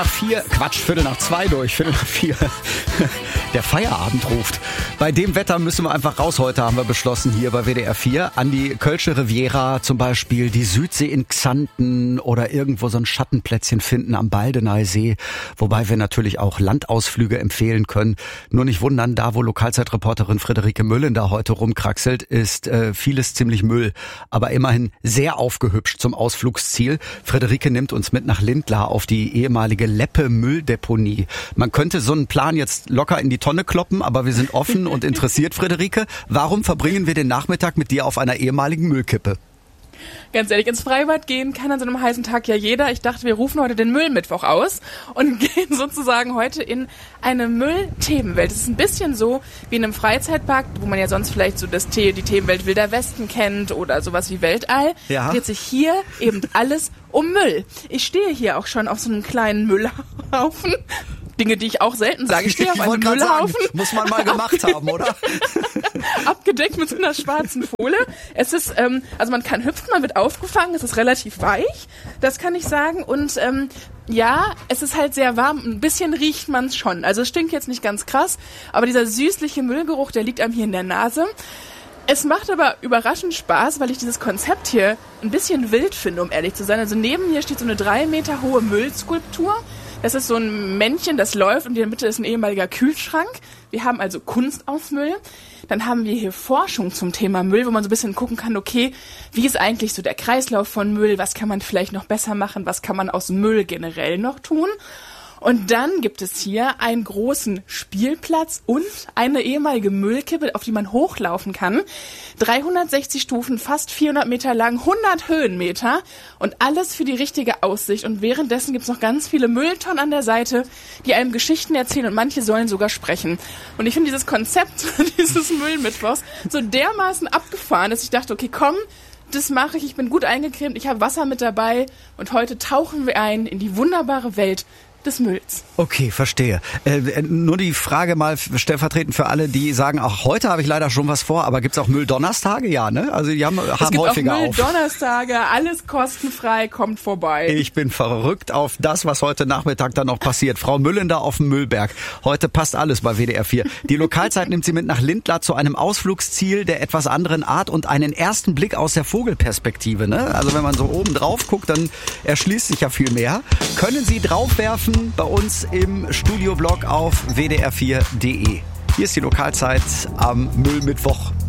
Viertel nach 2 durch, Viertel nach 4. Der Feierabend ruft. Bei dem Wetter müssen wir einfach raus heute, haben wir beschlossen, hier bei WDR 4. An die Kölsche Riviera zum Beispiel, die Südsee in Xanten oder irgendwo so ein Schattenplätzchen finden am Baldeneysee. Wobei wir natürlich auch Landausflüge empfehlen können. Nur nicht wundern, da wo Lokalzeitreporterin Friederike Müllender heute rumkraxelt, ist vieles ziemlich Müll. Aber immerhin sehr aufgehübscht zum Ausflugsziel. Friederike nimmt uns mit nach Lindlar auf die ehemalige Leppe-Mülldeponie. Man könnte so einen Plan jetzt locker in die Tonne kloppen, aber wir sind offen und interessiert, Friederike. Warum verbringen wir den Nachmittag mit dir auf einer ehemaligen Müllkippe? Ganz ehrlich, ins Freibad gehen kann an so einem heißen Tag ja jeder. Ich dachte, wir rufen heute den Müllmittwoch aus und gehen sozusagen heute in eine Müllthemenwelt. Es ist ein bisschen so wie in einem Freizeitpark, wo man ja sonst vielleicht so die Themenwelt Wilder Westen kennt oder sowas wie Weltall. Ja. Dreht sich hier eben alles um Müll. Ich stehe hier auch schon auf so einem kleinen Müllhaufen. Dinge, die ich auch selten sage. Ich stehe auf einem Müllhaufen. Sagen, muss man mal gemacht haben, oder? Abgedeckt mit so einer schwarzen Folie. Es ist, also man kann hüpfen, man wird aufgefangen, es ist relativ weich, das kann ich sagen. Und ja, es ist halt sehr warm, ein bisschen riecht man es schon. Also es stinkt jetzt nicht ganz krass, aber dieser süßliche Müllgeruch, der liegt einem hier in der Nase. Es macht aber überraschend Spaß, weil ich dieses Konzept hier ein bisschen wild finde, um ehrlich zu sein. Also neben mir steht so eine 3 Meter hohe Müllskulptur. Das ist so ein Männchen, das läuft und in der Mitte ist ein ehemaliger Kühlschrank. Wir haben also Kunst aus Müll. Dann haben wir hier Forschung zum Thema Müll, wo man so ein bisschen gucken kann, okay, wie ist eigentlich so der Kreislauf von Müll? Was kann man vielleicht noch besser machen? Was kann man aus Müll generell noch tun? Und dann gibt es hier einen großen Spielplatz und eine ehemalige Müllkippe, auf die man hochlaufen kann. 360 Stufen, fast 400 Meter lang, 100 Höhenmeter und alles für die richtige Aussicht. Und währenddessen gibt es noch ganz viele Mülltonnen an der Seite, die einem Geschichten erzählen und manche sollen sogar sprechen. Und ich finde dieses Konzept dieses Müllmittwochs so dermaßen abgefahren, dass ich dachte, okay, komm, das mache ich. Ich bin gut eingecremt, ich habe Wasser mit dabei und heute tauchen wir ein in die wunderbare Welt des Mülls. Okay, verstehe. Nur die Frage mal stellvertretend für alle, die sagen, auch heute habe ich leider schon was vor, aber gibt's auch Mülldonnerstage? Ja, ne? Also die haben häufiger auf. Es gibt auch Mülldonnerstage, alles kostenfrei, kommt vorbei. Ich bin verrückt auf das, was heute Nachmittag dann noch passiert. Frau Müllender auf dem Müllberg. Heute passt alles bei WDR 4. Die Lokalzeit nimmt sie mit nach Lindlar zu einem Ausflugsziel der etwas anderen Art und einen ersten Blick aus der Vogelperspektive. Ne? Also wenn man so oben drauf guckt, dann erschließt sich ja viel mehr. Können Sie draufwerfen bei uns im Studioblog auf wdr4.de. Hier ist die Lokalzeit am Müllmittwoch.